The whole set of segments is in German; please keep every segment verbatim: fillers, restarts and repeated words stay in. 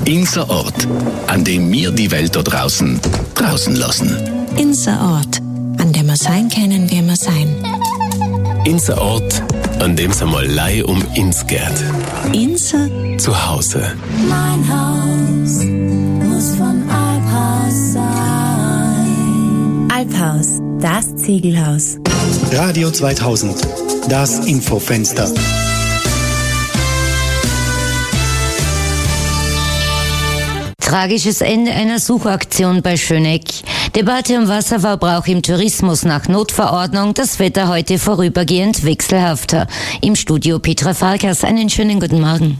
Inser Ort, an dem wir die Welt da draußen draußen lassen. Inser Ort, an dem wir sein können, wie wir sein. Inser Ort, an dem es einmal Lei um ins geht. Inser zu Hause. Mein Haus muss von Alphaus sein. Alphaus, das Ziegelhaus. Radio zweitausend, das Infofenster. Tragisches Ende einer Suchaktion bei Schöneck. Debatte um Wasserverbrauch im Tourismus nach Notverordnung. Das Wetter heute vorübergehend wechselhafter. Im Studio Petra Farkas. Einen schönen guten Morgen.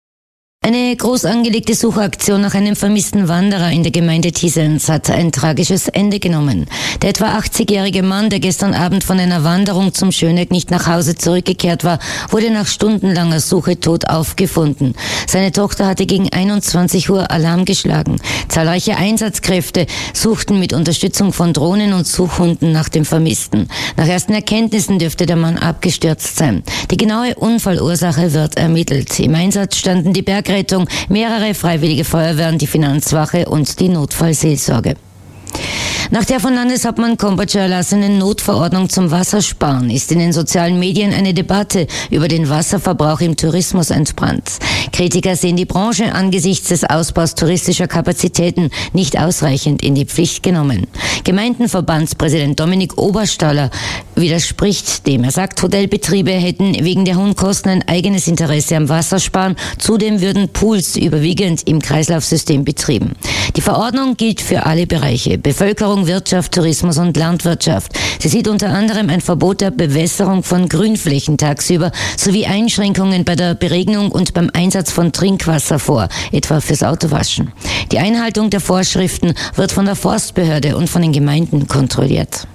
Eine groß angelegte Suchaktion nach einem vermissten Wanderer in der Gemeinde Tisens hat ein tragisches Ende genommen. Der etwa achtzigjährige Mann, der gestern Abend von einer Wanderung zum Schöneck nicht nach Hause zurückgekehrt war, wurde nach stundenlanger Suche tot aufgefunden. Seine Tochter hatte gegen einundzwanzig Uhr Alarm geschlagen. Zahlreiche Einsatzkräfte suchten mit Unterstützung von Drohnen und Suchhunden nach dem Vermissten. Nach ersten Erkenntnissen dürfte der Mann abgestürzt sein. Die genaue Unfallursache wird ermittelt. Im Einsatz standen die Bergrettung, mehrere freiwillige Feuerwehren, die Finanzwache und die Notfallseelsorge. Nach der von Landeshauptmann Kombatscher erlassenen Notverordnung zum Wassersparen ist in den sozialen Medien eine Debatte über den Wasserverbrauch im Tourismus entbrannt. Kritiker sehen die Branche angesichts des Ausbaus touristischer Kapazitäten nicht ausreichend in die Pflicht genommen. Gemeindenverbandspräsident Dominik Oberstaller widerspricht dem. Er sagt, Hotelbetriebe hätten wegen der hohen Kosten ein eigenes Interesse am Wassersparen. Zudem würden Pools überwiegend im Kreislaufsystem betrieben. Die Verordnung gilt für alle Bereiche: Bevölkerung, Wirtschaft, Tourismus und Landwirtschaft. Sie sieht unter anderem ein Verbot der Bewässerung von Grünflächen tagsüber sowie Einschränkungen bei der Beregnung und beim Einsatz von Trinkwasser vor, etwa fürs Autowaschen. Die Einhaltung der Vorschriften wird von der Forstbehörde und von den Gemeinden kontrolliert.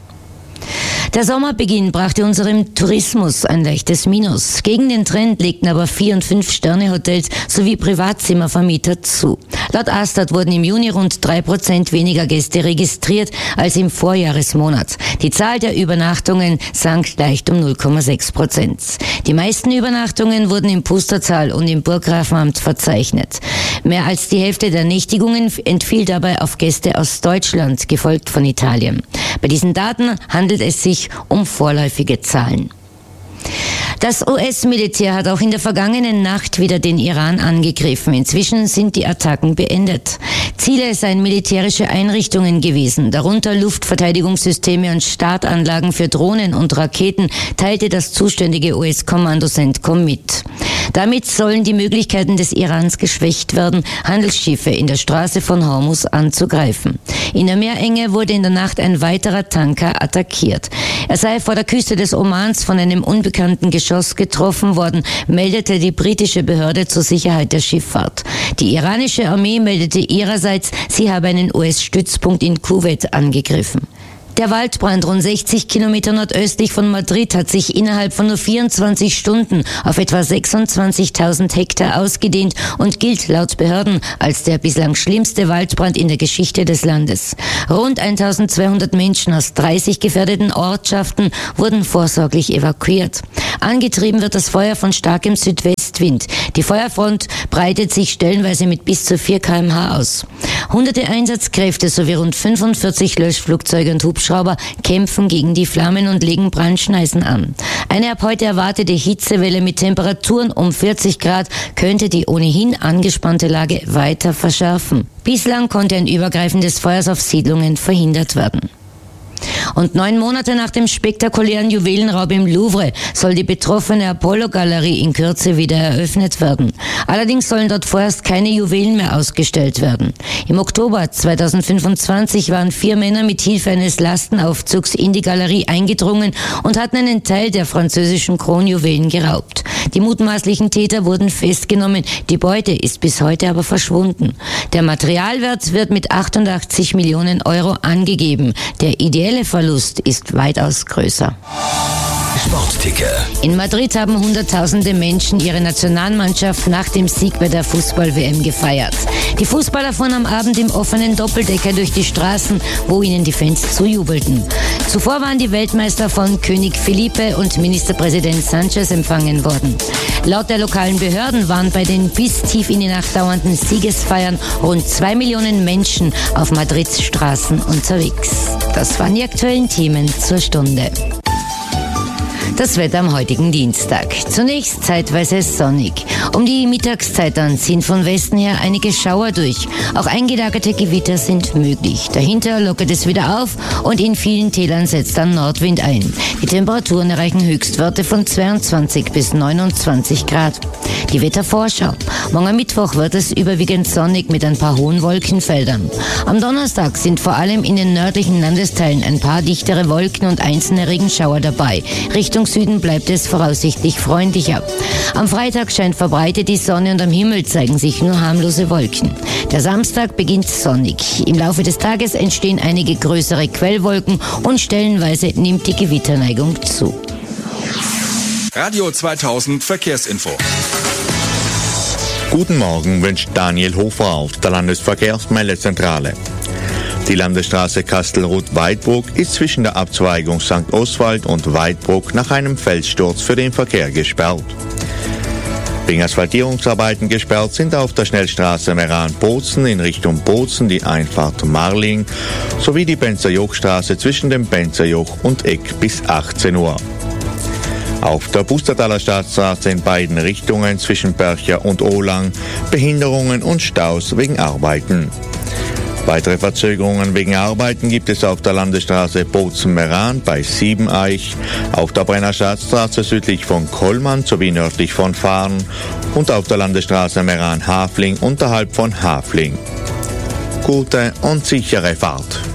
Der Sommerbeginn brachte unserem Tourismus ein leichtes Minus. Gegen den Trend legten aber Vier- und Fünf-Sterne-Hotels sowie Privatzimmervermieter zu. Laut Astat wurden im Juni rund drei Prozent weniger Gäste registriert als im Vorjahresmonat. Die Zahl der Übernachtungen sank leicht um null Komma sechs Prozent. Die meisten Übernachtungen wurden im Pustertal und im Burggrafenamt verzeichnet. Mehr als die Hälfte der Nächtigungen entfiel dabei auf Gäste aus Deutschland, gefolgt von Italien. Bei diesen Daten handelt es sich um vorläufige Zahlen. Das U S-Militär hat auch in der vergangenen Nacht wieder den Iran angegriffen. Inzwischen sind die Attacken beendet. Ziele seien militärische Einrichtungen gewesen, darunter Luftverteidigungssysteme und Startanlagen für Drohnen und Raketen, teilte das zuständige U S-Kommando CENTCOM mit. Damit sollen die Möglichkeiten des Irans geschwächt werden, Handelsschiffe in der Straße von Hormuz anzugreifen. In der Meerenge wurde in der Nacht ein weiterer Tanker attackiert. Er sei vor der Küste des Omans von einem unbekannten Geschoss getroffen worden, meldete die britische Behörde zur Sicherheit der Schifffahrt. Die iranische Armee meldete ihrerseits, sie habe einen U S-Stützpunkt in Kuwait angegriffen. Der Waldbrand rund sechzig Kilometer nordöstlich von Madrid hat sich innerhalb von nur vierundzwanzig Stunden auf etwa sechsundzwanzigtausend Hektar ausgedehnt und gilt laut Behörden als der bislang schlimmste Waldbrand in der Geschichte des Landes. Rund eintausendzweihundert Menschen aus dreißig gefährdeten Ortschaften wurden vorsorglich evakuiert. Angetrieben wird das Feuer von starkem Südwestwind. Die Feuerfront breitet sich stellenweise mit bis zu vier Kilometer pro Stunde aus. Hunderte Einsatzkräfte sowie rund fünfundvierzig Löschflugzeuge und Hubschrauber kämpfen gegen die Flammen und legen Brandschneisen an. Eine ab heute erwartete Hitzewelle mit Temperaturen um vierzig Grad könnte die ohnehin angespannte Lage weiter verschärfen. Bislang konnte ein Übergreifen des Feuers auf Siedlungen verhindert werden. Und neun Monate nach dem spektakulären Juwelenraub im Louvre soll die betroffene Apollo-Galerie in Kürze wieder eröffnet werden. Allerdings sollen dort vorerst keine Juwelen mehr ausgestellt werden. Im Oktober zweitausendfünfundzwanzig waren vier Männer mit Hilfe eines Lastenaufzugs in die Galerie eingedrungen und hatten einen Teil der französischen Kronjuwelen geraubt. Die mutmaßlichen Täter wurden festgenommen, die Beute ist bis heute aber verschwunden. Der Materialwert wird mit achtundachtzig Millionen Euro angegeben. Der ideelle Verlust ist weitaus größer. Sportticker. In Madrid haben hunderttausende Menschen ihre Nationalmannschaft nach dem Sieg bei der Fußball-W M gefeiert. Die Fußballer fuhren am Abend im offenen Doppeldecker durch die Straßen, wo ihnen die Fans zujubelten. Zuvor waren die Weltmeister von König Felipe und Ministerpräsident Sanchez empfangen worden. Laut der lokalen Behörden waren bei den bis tief in die Nacht dauernden Siegesfeiern rund zwei Millionen Menschen auf Madrids Straßen unterwegs. Das waren die aktuellen Themen zur Stunde. Das Wetter am heutigen Dienstag. Zunächst zeitweise sonnig. Um die Mittagszeit dann ziehen von Westen her einige Schauer durch. Auch eingelagerte Gewitter sind möglich. Dahinter lockert es wieder auf und in vielen Tälern setzt dann Nordwind ein. Die Temperaturen erreichen Höchstwerte von zweiundzwanzig bis neunundzwanzig Grad. Die Wettervorschau. Morgen am Mittwoch wird es überwiegend sonnig mit ein paar hohen Wolkenfeldern. Am Donnerstag sind vor allem in den nördlichen Landesteilen ein paar dichtere Wolken und einzelne Regenschauer dabei. Richtung Süden bleibt es voraussichtlich freundlicher. Am Freitag scheint verbreitet die Sonne und am Himmel zeigen sich nur harmlose Wolken. Der Samstag beginnt sonnig. Im Laufe des Tages entstehen einige größere Quellwolken und stellenweise nimmt die Gewitterneigung zu. Radio zweitausend Verkehrsinfo. Guten Morgen wünscht Daniel Hofer auf der Landesverkehrsmeldezentrale. Die Landesstraße Kastelruth-Weidbruck ist zwischen der Abzweigung Sankt Oswald und Weidbruck nach einem Felssturz für den Verkehr gesperrt. Wegen Asphaltierungsarbeiten gesperrt sind auf der Schnellstraße Meran-Bozen in Richtung Bozen die Einfahrt Marling sowie die Benzerjochstraße zwischen dem Benzerjoch und Eck bis achtzehn Uhr. Auf der Pustertaler Stadtstraße in beiden Richtungen zwischen Bercher und Ohlang Behinderungen und Staus wegen Arbeiten. Weitere Verzögerungen wegen Arbeiten gibt es auf der Landesstraße Bozen-Meran bei Siebeneich, auf der Brenner Stadtstraße südlich von Kollmann sowie nördlich von Fahren und auf der Landesstraße Meran-Hafling unterhalb von Hafling. Gute und sichere Fahrt.